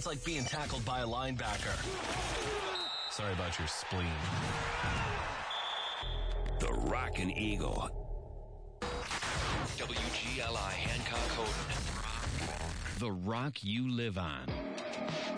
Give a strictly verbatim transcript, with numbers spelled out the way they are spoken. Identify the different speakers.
Speaker 1: It's like being tackled by a linebacker. Sorry about your spleen.
Speaker 2: The Rockin' Eagle.
Speaker 3: W G L I Hancock Houghton.
Speaker 4: The rock you live on.